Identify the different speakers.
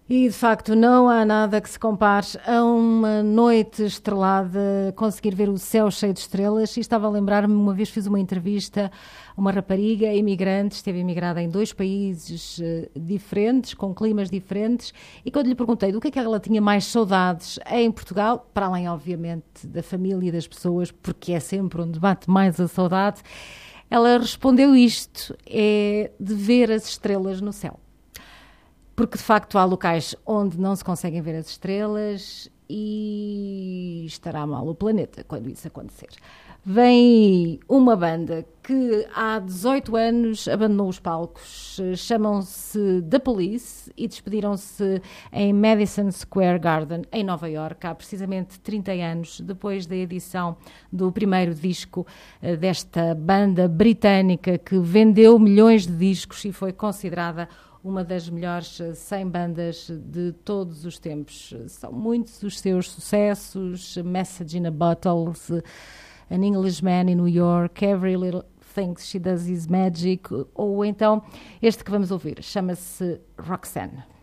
Speaker 1: E, de facto, não há nada que se compare a uma noite estrelada, conseguir ver o céu cheio de estrelas. E estava a lembrar-me, uma vez fiz uma entrevista a uma rapariga imigrante, esteve imigrada em 2 países diferentes, com climas diferentes, e quando lhe perguntei do que ela tinha mais saudades em Portugal, para além, obviamente, da família e das pessoas, porque é sempre onde bate mais a saudade, ela respondeu isto, é de ver as estrelas no céu. Porque, de facto, há locais onde não se conseguem ver as estrelas e estará mal o planeta quando isso acontecer. Vem uma banda que há 18 anos abandonou os palcos, chamam-se The Police e despediram-se em Madison Square Garden, em Nova Iorque, há precisamente 30 anos, depois da edição do primeiro disco desta banda britânica que vendeu milhões de discos e foi considerada uma das melhores 100 bandas de todos os tempos. São muitos os seus sucessos: Message in a Bottle, An Englishman in New York, Every Little Thing She Does Is Magic, ou então este que vamos ouvir, chama-se Roxanne.